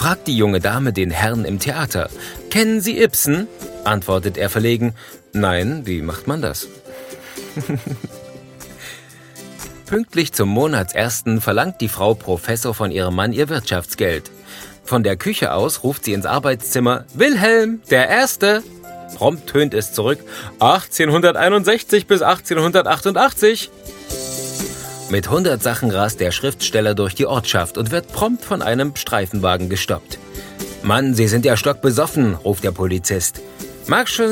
fragt die junge Dame den Herrn im Theater. »Kennen Sie Ibsen?« antwortet er verlegen. »Nein, wie macht man das?« Pünktlich zum Monatsersten verlangt die Frau Professor von ihrem Mann ihr Wirtschaftsgeld. Von der Küche aus ruft sie ins Arbeitszimmer: »Wilhelm, der Erste!« Prompt tönt es zurück: »1861 bis 1888«. Mit 100 Sachen rast der Schriftsteller durch die Ortschaft und wird prompt von einem Streifenwagen gestoppt. »Mann, Sie sind ja stockbesoffen«, ruft der Polizist. »Mag schon